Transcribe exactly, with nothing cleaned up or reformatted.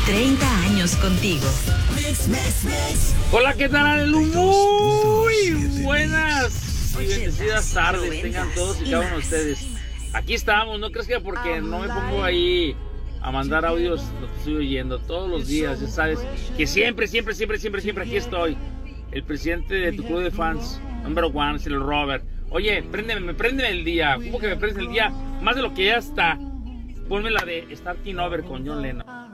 treinta años contigo. Hola, ¿qué tal? Muy buenas y bendecidas tardes tengan todos y cada uno de ustedes. Aquí estamos, no crees que porque no me pongo ahí a mandar audios lo que estoy oyendo todos los días, ya sabes que siempre, siempre, siempre, siempre, siempre aquí estoy. El presidente de tu club de fans, number one, es el Robert. Oye, préndeme, me préndeme el día. ¿Cómo que me prendes el día? Más de lo que ya está. Ponme la de Starting Over con John Lennon.